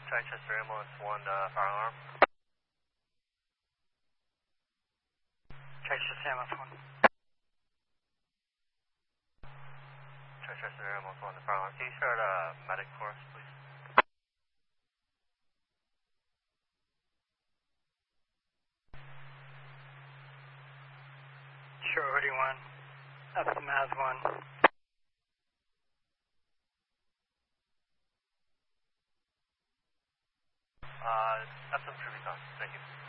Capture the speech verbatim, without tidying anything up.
Chichester Ambulance one, uh, fire alarm. Chichester Ambulance one. Chichester Ambulance one, the fire alarm. Can you start a uh, medic for us, please? Sure, Hoodie one. Up to Maz one. Uh, Epsom Tribute on. Thank you.